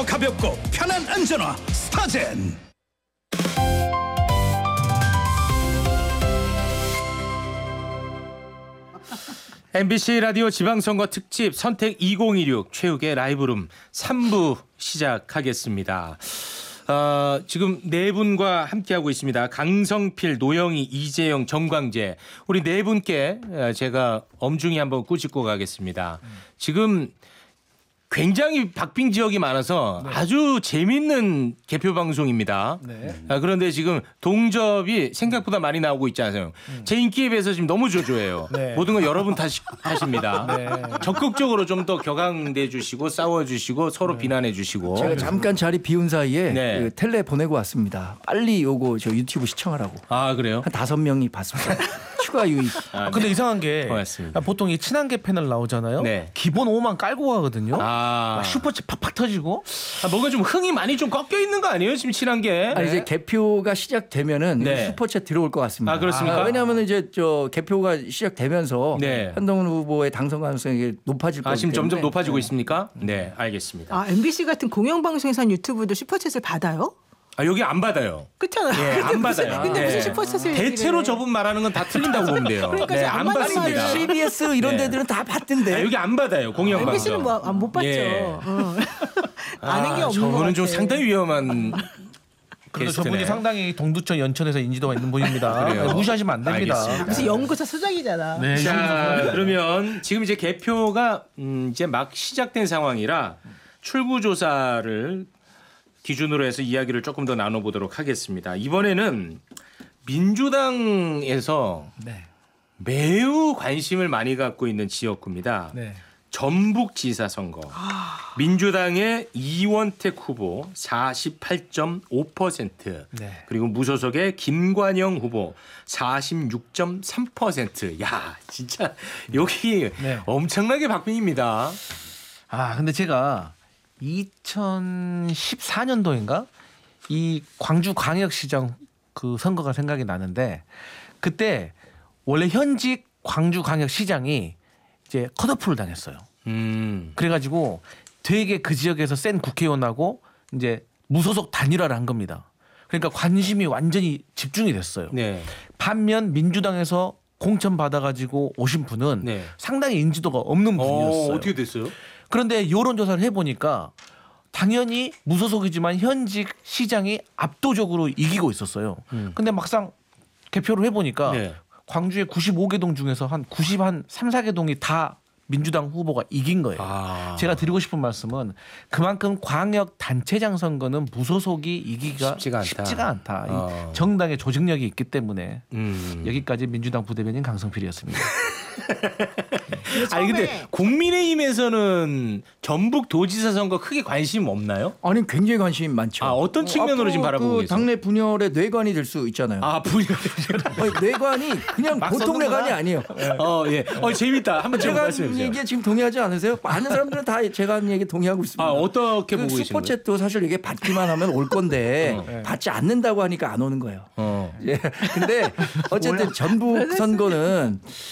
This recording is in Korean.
더 가볍고 편한 안전화 스타젠. MBC 라디오 지방선거 특집 선택 2016 최욱의 라이브룸 3부 시작하겠습니다. 지금 네 분과 함께하고 있습니다. 강성필, 노영희, 이재영, 정광재. 우리 네 분께 제가 엄중히 한번 꾸짖고 가겠습니다. 지금 굉장히 박빙 지역이 많아서 아주 재밌는 개표 방송입니다. 그런데 지금 동접이 생각보다 많이 나오고 있지 않아요. 제 인기에 비해서 지금 너무 저조해요. 모든 건 여러분 탓입니다. 적극적으로 좀 더 격앙돼 주시고 싸워 주시고 서로 비난해 주시고. 제가 잠깐 자리 비운 사이에 그 텔레 보내고 왔습니다. 빨리 요거 저 유튜브 시청하라고. 아 그래요? 한 5명이 봤습니다. 추가 유입. 근데 이상한 게 고맙습니다. 보통 이 친한계 패널 나오잖아요. 기본 5만 깔고 가거든요. 슈퍼챗 팍팍 터지고. 뭔가 좀 흥이 많이 좀 꺾여 있는 거 아니에요? 지금 친한 게. 이제 개표가 시작되면은 슈퍼챗 들어올 것 같습니다. 그렇습니까? 왜냐하면 이제 저 개표가 시작되면서 한동훈 후보의 당선 가능성이 높아질 거기 때문에. 지금 점점 높아지고 있습니까? 네, 알겠습니다. MBC 같은 공영방송에서 한 유튜브도 슈퍼챗을 받아요? 여기 안 받아요. 그렇잖아요. 예, 안 받아요. 근데 무슨 슈퍼챗을 대체로 저분 말하는 건 다 틀린다고 보면 돼요. 그러니까 안 받습니다. CBS 이런 데들은 다 받던데. 여기 안 받아요. 공영방송. MBC는 못 받죠. 아는 게 없는 것 저분은 같아. 좀 상당히 위험한 그래서 게스트네. 저분이 상당히 동두천 연천에서 인지도가 있는 분입니다. 그래요? 무시하시면 안 됩니다. 알겠습니다. 무슨 연구소 소장이잖아. 자, 그러면 지금 이제 개표가 이제 막 시작된 상황이라 출구조사를 기준으로 해서 이야기를 조금 더 나눠보도록 하겠습니다. 이번에는 민주당에서 매우 관심을 많이 갖고 있는 지역구입니다. 전북지사 선거. 민주당의 이원택 후보 48.5%, 그리고 무소속의 김관영 후보 46.3%. 야, 진짜 여기 엄청나게 박빙입니다. 근데 제가 2014년도인가 이 광주 광역시장 그 선거가 생각이 나는데 그때 원래 현직 광주 광역시장이 이제 컷오프를 당했어요. 그래가지고 되게 그 지역에서 센 국회의원하고 이제 무소속 단일화를 한 겁니다. 그러니까 관심이 완전히 집중이 됐어요. 반면 민주당에서 공천 받아가지고 오신 분은 상당히 인지도가 없는 분이었어요. 어떻게 됐어요? 그런데 여론조사를 해보니까 당연히 무소속이지만 현직 시장이 압도적으로 이기고 있었어요. 근데 막상 개표를 해보니까 광주의 95개 동 중에서 한 3, 4개 동이 다 민주당 후보가 이긴 거예요. 제가 드리고 싶은 말씀은 그만큼 광역 단체장 선거는 무소속이 이기가 쉽지가 않다. 이 정당의 조직력이 있기 때문에 여기까지 민주당 부대변인 강성필이었습니다. 아니 근데 국민의힘에서는 전북 도지사 선거 크게 관심 없나요? 아니 굉장히 관심이 많죠. 어떤 측면으로 지금 바라보고 계세요? 당내 분열의 뇌관이 될 수 있잖아요. 분열. 뇌관이 그냥 보통 뇌관이 아니에요. 재밌다. 한번 제가 말씀해 주세요. 얘기에 지금 동의하지 않으세요? 많은 사람들은 다 제가 하는 얘기 동의하고 있습니다. 어떻게 보고 계시는 거예요? 슈퍼챗도 사실 이게 받기만 하면 올 건데 받지 않는다고 하니까 안 오는 거예요. 근데 어쨌든 전북 선거는